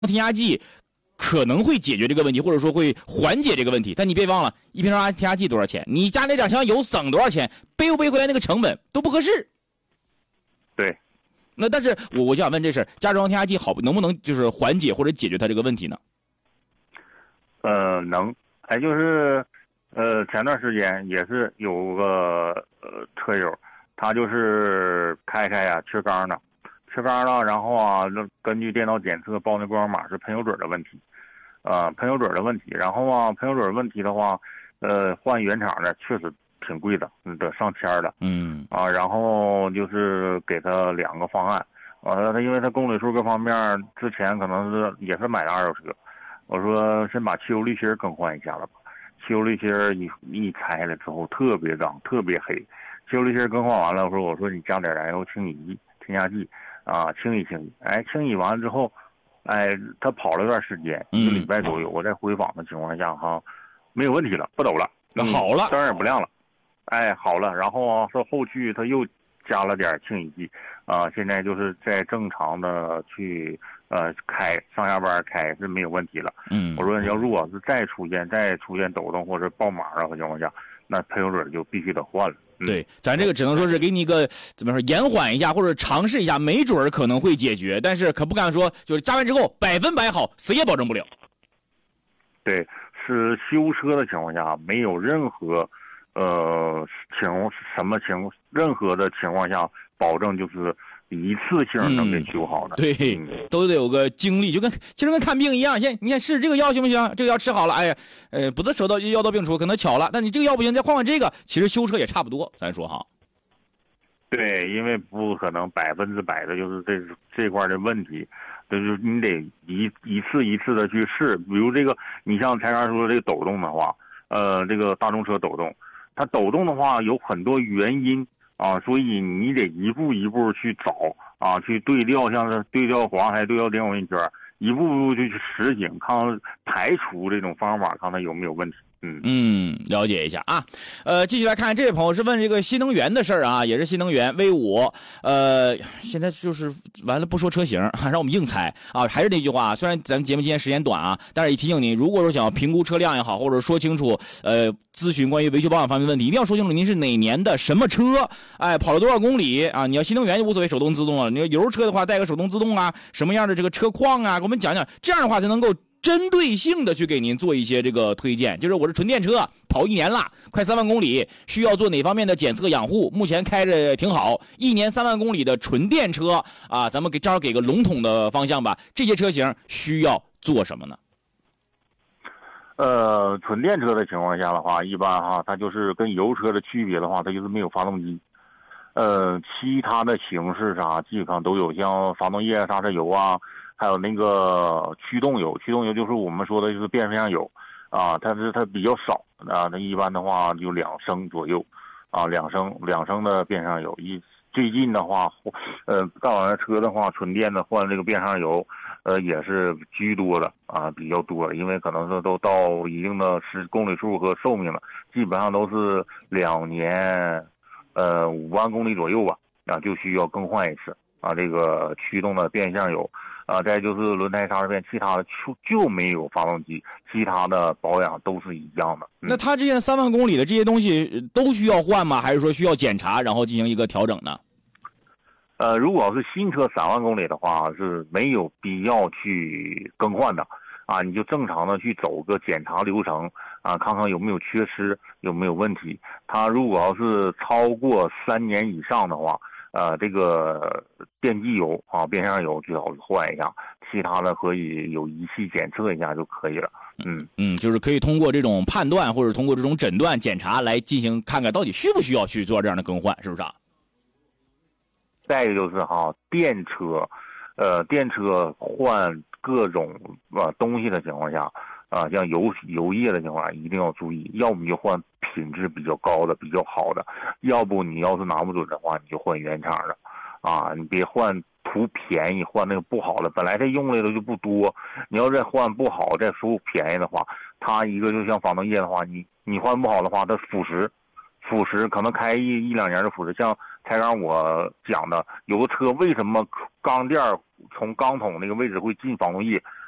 添加剂可能会解决这个问题，或者说会缓解这个问题。但你别忘了，一瓶添加剂多少钱？你加那2箱油省多少钱？背不背回来那个成本都不合适。 对。 那但是我就想问这事，加装添加剂能不能就是缓解或者解决它这个问题呢？ 能。还就是前段时间也是有个车友，他就是开呀缺缸了，然后啊根据电脑检测报那归档码是喷油嘴的问题，喷油嘴的问题，然后啊喷油嘴的问题的话，换原厂的确实挺贵的，得上千的。然后就是给他2个方案，他因为他公里数各方面之前可能也是买的二手车，我说先把汽油滤芯更换一下了吧。汽油滤芯一拆了之后特别脏特别黑，汽油滤芯更换完了，我说你加点燃油清洗添加剂清洗，清洗完了之后，他跑了一段时间，1个礼拜左右，我在回访的情况下没有问题了，不抖了， 好了， 灯也不亮了，好了，然后说后续他又加了点清洗剂，现在就是在正常的去开上下班开是没有问题了。我说如果是再出现抖动或者爆码的情况下，那喷油嘴就必须得换了。 对，咱这个只能说是给你一个怎么说，延缓一下或者尝试一下，没准可能会解决，但是可不敢说就是加完之后100%好，谁也保证不了。 对，是修车的情况下没有任何任何的情况下保证就是一次性能给修好的。 对，都得有个经历，其实跟看病一样。你看试这个药行不行？这个药吃好了，不得手到药到病除，可能巧了。但你这个药不行，再换这个，其实修车也差不多。咱说哈。 对，因为不可能100%的就是这块的问题，就是你得一次一次的去试。比如这个，你像才刚说这个抖动的话，这个大众车抖动，它抖动的话有很多原因。所以你得一步一步去找去对调，像是对调黄还对调电混音圈，一步步去实行，看排除这种方法，看它有没有问题。 了解一下啊。继续来看，这位朋友是问这个新能源的事儿啊，也是新能源 V5。现在就是完了不说车型，让我们硬猜啊。还是那句话，虽然咱们节目今天时间短啊，但是也提醒您，如果说想要评估车辆也好，或者说清楚咨询关于维修保养方面的问题，一定要说清楚您是哪年的什么车，跑了多少公里啊？你要新能源就无所谓，手动自动了。你要油车的话，带个手动自动啊，什么样的这个车况啊，给我们讲讲，这样的话才能够针对性的去给您做一些这个推荐。就是我是纯电车，跑1年了，快3万公里，需要做哪方面的检测养护？目前开着挺好，1年3万公里的纯电车啊，咱们正好给个笼统的方向吧。这些车型需要做什么呢？ 纯电车的情况下的话，一般它就是跟油车的区别的话，它就是没有发动机。其他的形式基本上都有，像发动液、刹车油啊，还有那个驱动油。驱动油就是我们说的就是变速箱油它比较少它一般的话就2升左右2升的变速箱油。最近的话干完车的话，纯电的换这个变速箱油也是居多的比较多的，因为可能是都到一定的公里数和寿命了，基本上都是2年5万公里左右吧就需要更换一次这个驱动的变速箱油再就是轮胎刹车片，其他的就没有发动机，其他的保养都是一样的。 那它这些3万公里的这些东西都需要换吗？还是说需要检查然后进行一个调整呢？ 如果是新车3万公里的话，是没有必要去更换的你就正常的去走个检查流程看看有没有缺失，有没有问题。它如果要是超过3年以上的话，这个电机油变速箱油最好换一下，其他的可以有仪器检测一下就可以了。 就是可以通过这种判断或者通过这种诊断检查来进行看看到底需不需要去做这样的更换，是不是再一个就是电车换各种东西的情况下像油液的情况下一定要注意，要不你就换品质比较高的比较好的，要不你要是拿不准的话，你就换原厂的你别换图便宜，换那个不好的，本来它用来的就不多，你要再换不好再说便宜的话，它一个就像发动液的话，你换不好的话，它腐蚀可能开一两年的腐蚀。像才刚我讲的，有的车为什么钢垫从钢筒那个位置会进发动液